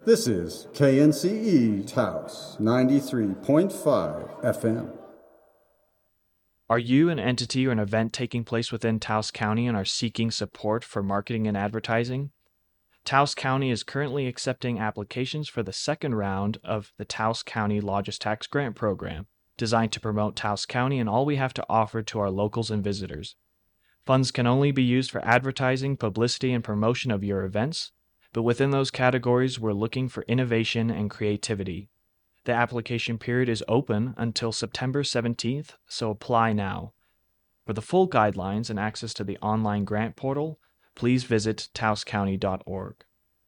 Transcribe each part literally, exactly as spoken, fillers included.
This is K N C E Taos ninety-three point five F M. Are you an entity or an event taking place within Taos County and are seeking support for marketing and advertising? Taos County is currently accepting applications for the second round of the Taos County Lodgers Tax Grant Program, designed to promote Taos County and all we have to offer to our locals and visitors. Funds can only be used for advertising, publicity, and promotion of your events, but within those categories, we're looking for innovation and creativity. The application period is open until September seventeenth, so apply now. For the full guidelines and access to the online grant portal, please visit taos county dot org.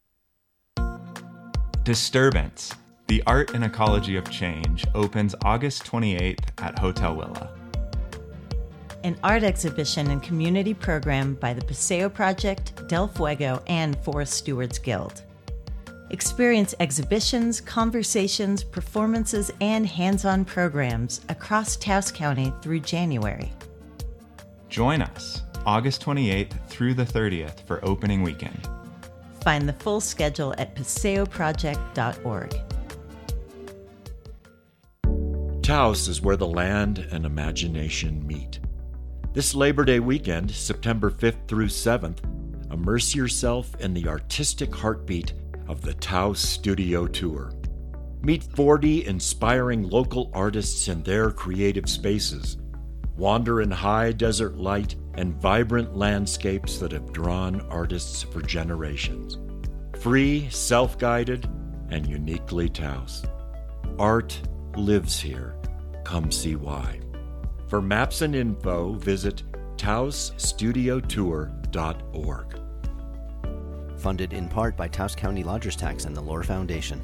Disturbance, the Art and Ecology of Change, opens August twenty-eighth at Hotel Willa. An art exhibition and community program by the Paseo Project, Del Fuego, and Forest Stewards Guild. Experience exhibitions, conversations, performances, and hands-on programs across Taos County through January. Join us August twenty-eighth through the thirtieth for opening weekend. Find the full schedule at paseo project dot org. Taos is where the land and imagination meet. This Labor Day weekend, September fifth through seventh, immerse yourself in the artistic heartbeat of the Taos Studio Tour. Meet forty inspiring local artists in their creative spaces. Wander in high desert light and vibrant landscapes that have drawn artists for generations. Free, self-guided, and uniquely Taos. Art lives here. Come see why. For maps and info, visit taos studio tour dot org. Funded in part by Taos County Lodgers Tax and the Lore Foundation.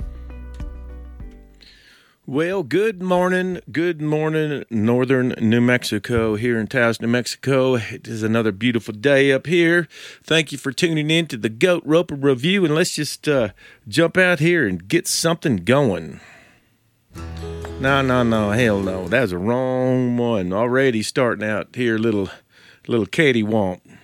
Well, good morning, good morning, northern New Mexico, here in Taos, New Mexico. It is another beautiful day up here. Thank you for tuning in to the Goat Roper Review, and let's just uh, jump out here and get something going. No, no, no, hell no, that was a wrong one. Already starting out here, little, little catty womp.